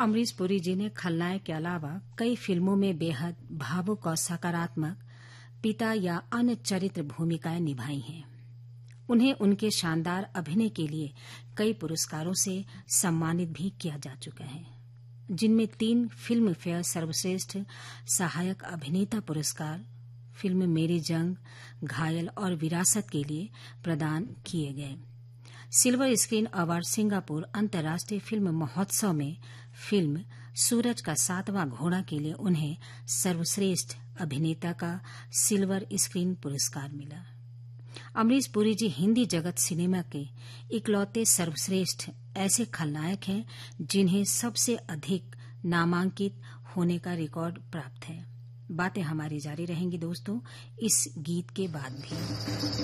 अमरीश पुरी जी ने खलनायक के अलावा कई फिल्मों में बेहद भावुक और सकारात्मक पिता या अन्य चरित्र भूमिकाएं निभाई हैं। उन्हें उनके शानदार अभिनय के लिए कई पुरस्कारों से सम्मानित भी किया जा चुका है, जिनमें 3 फिल्म फेयर सर्वश्रेष्ठ सहायक अभिनेता पुरस्कार फिल्म मेरी जंग, घायल और विरासत के लिए प्रदान किए गए। सिल्वर स्क्रीन अवार्ड सिंगापुर अंतर्राष्ट्रीय फिल्म महोत्सव में फिल्म सूरज का 7वां घोड़ा के लिए उन्हें सर्वश्रेष्ठ अभिनेता का सिल्वर स्क्रीन पुरस्कार मिला। अमरीश पुरी जी हिंदी जगत सिनेमा के इकलौते सर्वश्रेष्ठ ऐसे खलनायक हैं जिन्हें सबसे अधिक नामांकित होने का रिकॉर्ड प्राप्त है। बातें हमारी जारी रहेंगी दोस्तों इस गीत के बाद भी।